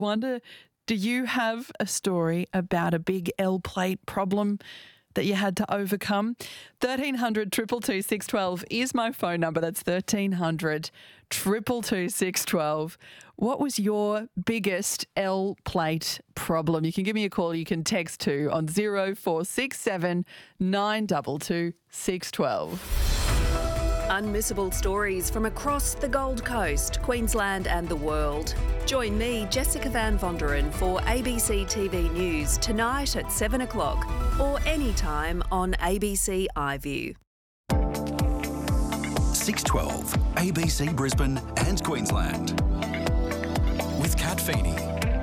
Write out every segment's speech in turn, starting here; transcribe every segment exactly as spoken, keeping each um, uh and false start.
Wonder, do you have a story about a big L plate problem that you had to overcome? thirteen hundred, two two two, six one two is my phone number. That's thirteen hundred, two two two, six one two. What was your biggest L plate problem? You can give me a call. You can text to on zero four six seven, nine two two, six one two. Unmissable stories from across the Gold Coast, Queensland and the world. Join me, Jessica Van Vonderen, for A B C T V News tonight at seven o'clock or anytime on A B C iView. six twelve, A B C Brisbane and Queensland. With Kat Feeney.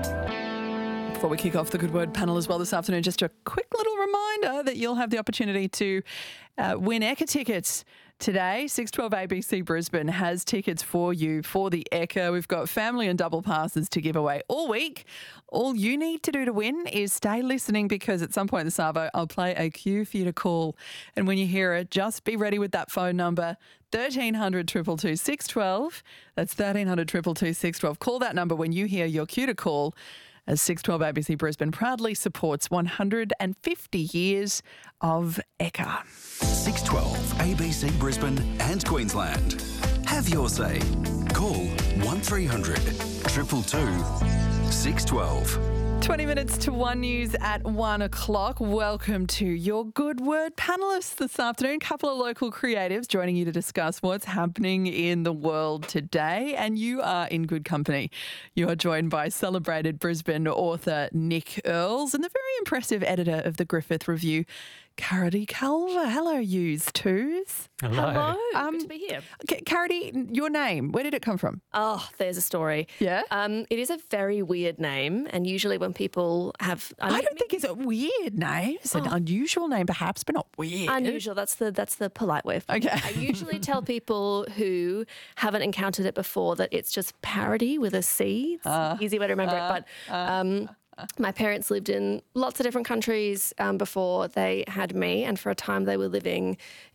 Before we kick off the Good Word panel as well this afternoon, just a quick little reminder that you'll have the opportunity to uh, win Ekka tickets today. six twelve A B C Brisbane has tickets for you for the Ekka. We've got family and double passes to give away all week. All you need to do to win is stay listening, because at some point this hour I'll play a cue for you to call. And when you hear it, just be ready with that phone number, thirteen hundred, two two two, six one two. That's thirteen hundred, two two two, six one two. Call that number when you hear your cue to call, as six twelve A B C Brisbane proudly supports one hundred fifty years of Ekka. six twelve, A B C Brisbane and Queensland. Have your say. Call one three hundred, two two two, six one two. twenty minutes to one news at one o'clock. Welcome to your Good Word panellists this afternoon. A couple of local creatives joining you to discuss what's happening in the world today. And you are in good company. You are joined by celebrated Brisbane author Nick Earls and the very impressive editor of the Griffith Review, Carity Culver. Hello, yous twos. Hello. Hello. Um, Good to be here. Okay, Carity, your name, where did it come from? Oh, there's a story. Yeah? Um, it is a very weird name, and usually when people have, I don't think it's a weird name. It's an unusual name, perhaps, but not weird. unusual. That's the that's the polite way of putting Okay. it. I usually tell people who haven't encountered it before that it's just parody with a C. It's an easy way to remember it. But um, my parents lived in lots of different countries um, before they had me, and for a time they were living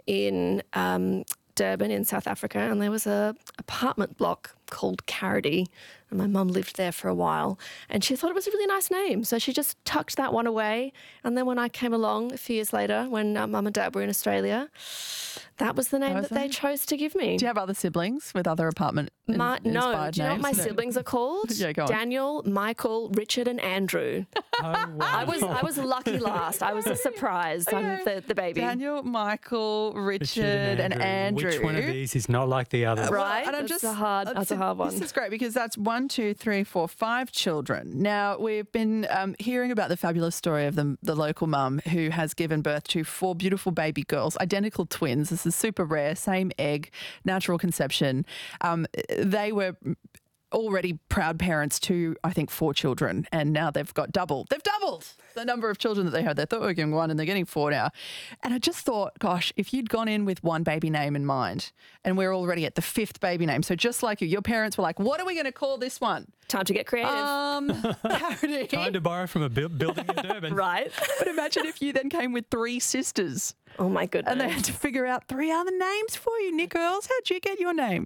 in um, Durban in South Africa, and there was a apartment block called Carity, and my mum lived there for a while, and she thought it was a really nice name, so she just tucked that one away. And then when I came along a few years later, when uh, mum and dad were in Australia, that was the name was that they it? chose to give me. Do you have other siblings with other apartment in- My, no, inspired do you know what my names? No. siblings are called? Yeah, go on. Daniel, Michael, Richard, and Andrew. Oh, wow. I was I was lucky last. I was a surprise. I'm Okay. the, the baby. Daniel, Michael, Richard, and Andrew. Which one of these is not like the other? Right? And I'm That's just a hard- uh, that's a hard one. This is great because that's one, two, three, four, five children. Now we've been um, hearing about the fabulous story of the the local mum who has given birth to four beautiful baby girls, identical twins. This is super rare, same egg, natural conception. Um, they were already proud parents to, I think, four children, and now they've got double. They've doubled the number of children that they had. They thought they were getting one and they're getting four now. And I just thought, gosh, if you'd gone in with one baby name in mind, and we're already at the fifth baby name, so just like you, your parents were like, what are we going to call this one? Time to get creative. Um, Carity. Trying to borrow from a bu- building in Durban. right? But imagine if you then came with three sisters Oh my goodness. and they had to figure out three other names for you. Nick Earls, how'd you get your name?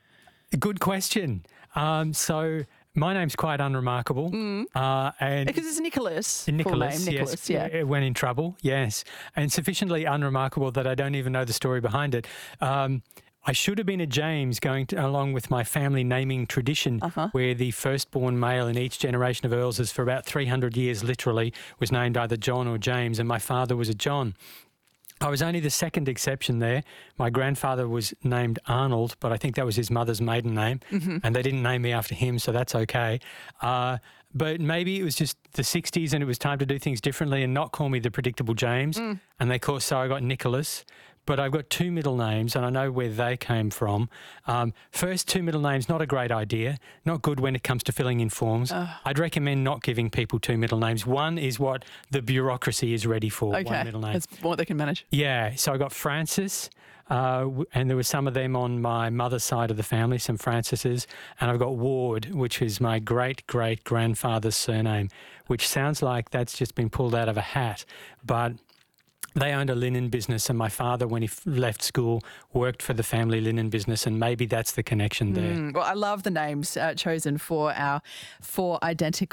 Good question. Um, so my name's quite unremarkable. Uh, and Because it's Nicholas. full Nicholas, name, yes, Nicholas, yeah. it went in trouble, yes. And sufficiently unremarkable that I don't even know the story behind it. Um, I should have been a James going to, along with my family naming tradition, Uh-huh. where the firstborn male in each generation of Earlses for about three hundred years, literally, was named either John or James, and my father was a John. I was only the second exception there. My grandfather was named Arnold, but I think that was his mother's maiden name, and they didn't name me after him, so that's okay. Uh, but maybe it was just the sixties and it was time to do things differently and not call me the predictable James, and they call, so I got Nicholas. But I've got two middle names, and I know where they came from. Um, first, two middle names, not a great idea. Not good when it comes to filling in forms. I'd recommend not giving people two middle names. One is what the bureaucracy is ready for, Okay, one middle name. that's what they can manage. Yeah, so I got Francis, uh, w- and there were some of them on my mother's side of the family, some Francises, and I've got Ward, which is my great-great-grandfather's surname, which sounds like that's just been pulled out of a hat, but they owned a linen business, and my father, when he f- left school, worked for the family linen business, and maybe that's the connection there. Mm, well, I love the names uh, chosen for our four identical